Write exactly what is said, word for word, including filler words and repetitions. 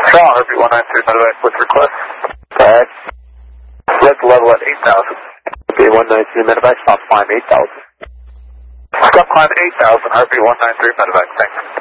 Shaw, Heartbeat one nine three medevac with request. Back. Select level at eight thousand. Heartbeat one nine three medevac, stop climb eight thousand. Stop climb eight thousand, Heartbeat one nine three medevac, thanks.